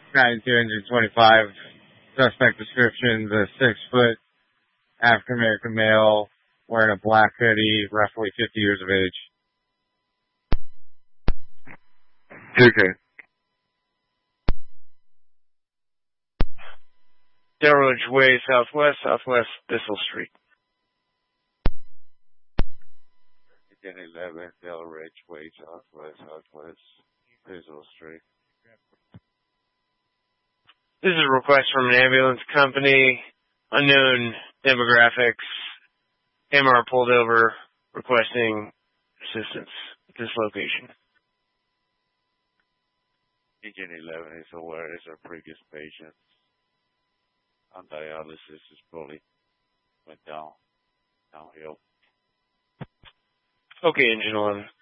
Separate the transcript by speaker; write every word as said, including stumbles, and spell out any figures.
Speaker 1: ninety-two twenty-five. Suspect description, the six-foot African-American male wearing a black hoodie, roughly fifty years of age.
Speaker 2: Okay.
Speaker 3: Delridge Way, Southwest, Southwest Thistle Street.
Speaker 2: ten eleven Delridge Way, Southwest, Southwest Thistle Street.
Speaker 3: This is a request from an ambulance company. Unknown demographics. M R pulled over, requesting assistance at this location.
Speaker 2: ten eleven is aware is our previous patient on dialysis. Is probably went down downhill.
Speaker 3: Okay, Engine eleven.